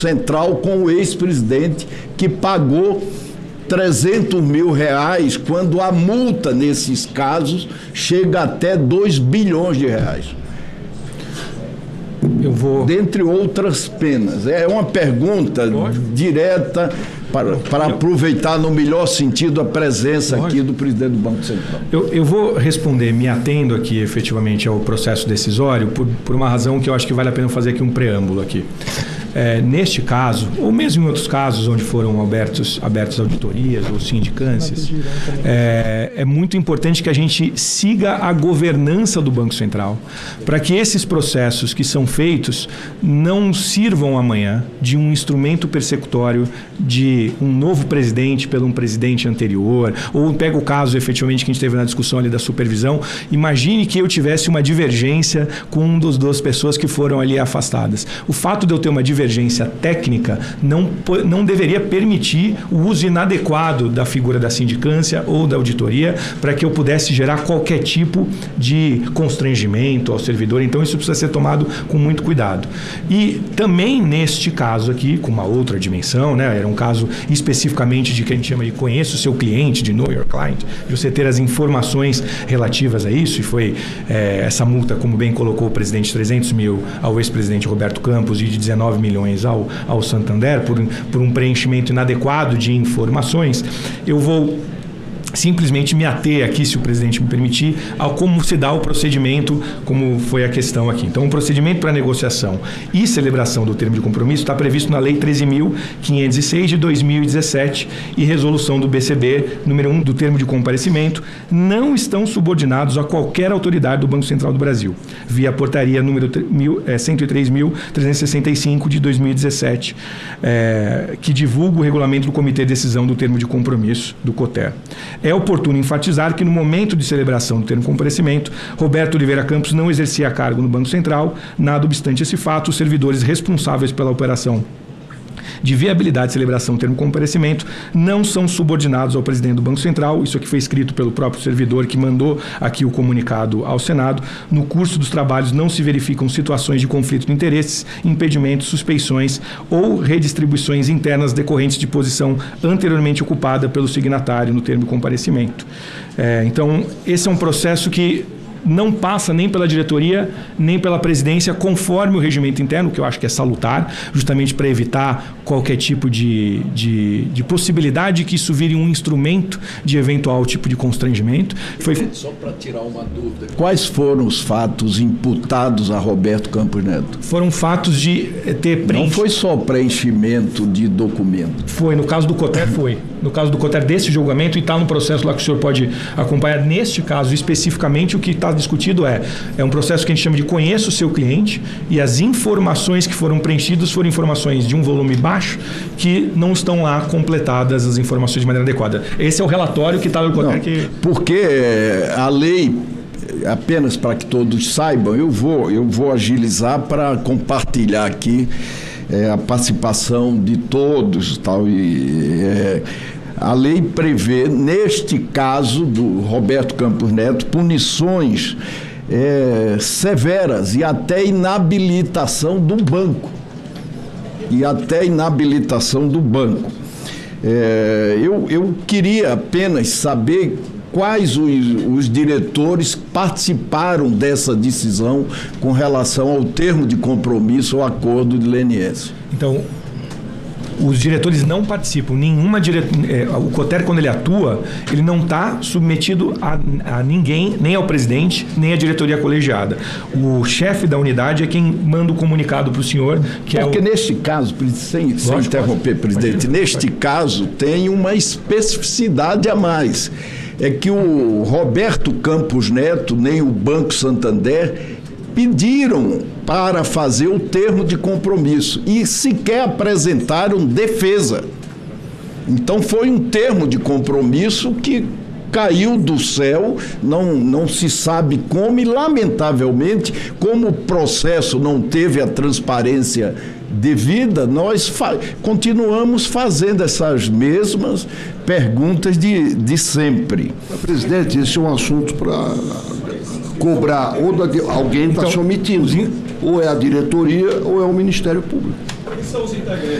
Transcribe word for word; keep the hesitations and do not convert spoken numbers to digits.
Central com o ex-presidente que pagou trezentos mil reais, quando a multa nesses casos chega até dois bilhões de reais. Eu vou... Dentre outras penas. É uma pergunta Lógico. direta para, para aproveitar no melhor sentido a presença Lógico. aqui do presidente do Banco Central. Eu, eu vou responder me atendo aqui efetivamente ao processo decisório por, por uma razão que eu acho que vale a pena fazer aqui um preâmbulo aqui. É, neste caso, ou mesmo em outros casos onde foram abertos, abertas auditorias ou sindicâncias, é, é muito importante que a gente siga a governança do Banco Central, para que esses processos que são feitos não sirvam amanhã de um instrumento persecutório de um novo presidente pelo um presidente anterior, ou pega o caso efetivamente que a gente teve na discussão ali da supervisão. Imagine que eu tivesse uma divergência com um dos duas pessoas que foram ali afastadas. O fato de eu ter uma divergência divergência técnica não, não deveria permitir o uso inadequado da figura da sindicância ou da auditoria para que eu pudesse gerar qualquer tipo de constrangimento ao servidor. Então isso precisa ser tomado com muito cuidado. E também neste caso aqui, com uma outra dimensão, né, era um caso especificamente de que a gente chama de conheça o seu cliente, de know your client, de você ter as informações relativas a isso, e foi é, essa multa, como bem colocou o presidente, de trezentos mil ao ex-presidente Roberto Campos e de dezenove milhões Ao, ao Santander por, por um preenchimento inadequado de informações. Eu vou simplesmente me ater aqui, se o presidente me permitir, ao como se dá o procedimento, como foi a questão aqui. Então, o procedimento para negociação e celebração do termo de compromisso está previsto na Lei treze mil quinhentos e seis de dois mil e dezessete e resolução do B C B número um do termo de comparecimento, não estão subordinados a qualquer autoridade do Banco Central do Brasil, via portaria número cento e três mil trezentos e sessenta e cinco de dois mil e dezessete, é, que divulga o regulamento do Comitê de Decisão do Termo de Compromisso do COTER. É oportuno enfatizar que no momento de celebração do termo de comparecimento, Roberto Oliveira Campos não exercia cargo no Banco Central. Nada obstante esse fato, os servidores responsáveis pela operação de viabilidade de celebração do termo de comparecimento não são subordinados ao presidente do Banco Central. Isso aqui foi escrito pelo próprio servidor que mandou aqui o comunicado ao Senado. No curso dos trabalhos não se verificam situações de conflito de interesses, impedimentos, suspeições ou redistribuições internas decorrentes de posição anteriormente ocupada pelo signatário no termo de comparecimento. É, então, esse é um processo que não passa nem pela diretoria, nem pela presidência, conforme o regimento interno, que eu acho que é salutar, justamente para evitar qualquer tipo de, de, de possibilidade que isso vire um instrumento de eventual tipo de constrangimento. Foi... Só para tirar uma dúvida, quais foram os fatos imputados a Roberto Campos Neto? Foram fatos de ter preenchimento. Não foi só preenchimento de documento. Foi, no caso do COTER foi. No caso do COTER desse julgamento, e está no processo lá que o senhor pode acompanhar. Neste caso, especificamente, o que está discutido é, é um processo que a gente chama de conheça o seu cliente, e as informações que foram preenchidas foram informações de um volume baixo que não estão lá completadas as informações de maneira adequada. Esse é o relatório que está no COTER. Que... Porque a lei, apenas para que todos saibam, eu vou, eu vou agilizar para compartilhar aqui é, a participação de todos, tal, e é, a lei prevê, neste caso do Roberto Campos Neto, punições é, severas e até inabilitação do banco. E até inabilitação do banco. É, eu, eu queria apenas saber quais os, os diretores participaram dessa decisão com relação ao termo de compromisso ou acordo de leniência. Então, os diretores não participam. Nenhuma dire... O COTER, quando ele atua, ele não está submetido a, a ninguém, nem ao presidente, nem à diretoria colegiada. O chefe da unidade é quem manda o comunicado para o senhor, que Porque é o... neste caso, sem, sem interromper, presidente, Imagina. neste caso tem uma especificidade a mais. É que o Roberto Campos Neto, nem o Banco Santander, pediram para fazer o termo de compromisso e sequer apresentaram defesa. Então foi um termo de compromisso que caiu do céu, não, não se sabe como, e lamentavelmente, como o processo não teve a transparência devida, nós fa- continuamos fazendo essas mesmas perguntas de, de sempre. Presidente, esse é um assunto para cobrar, ou da, alguém está então, se omitindo, ou é a diretoria ou é o Ministério Público. Quem são os integrantes?